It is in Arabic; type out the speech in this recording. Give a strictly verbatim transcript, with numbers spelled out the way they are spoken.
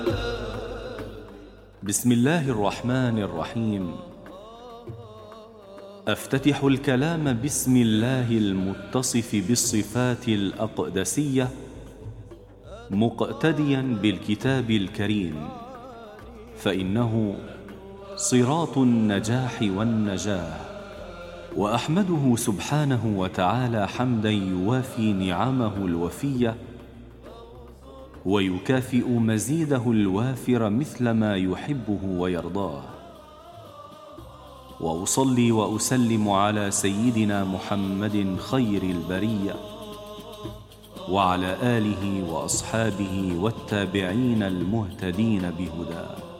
بسم الله الرحمن الرحيم. أفتتح الكلام بسم الله المتصف بالصفات الأقدسية، مقتديا بالكتاب الكريم، فإنه صراط النجاح والنجاه. وأحمده سبحانه وتعالى حمدا يوافي نعمه الوفية ويكافئ مزيده الوافر مثل ما يحبه ويرضاه. وأصلي وأسلم على سيدنا محمد خير البرية، وعلى آله وأصحابه والتابعين المهتدين بهداه.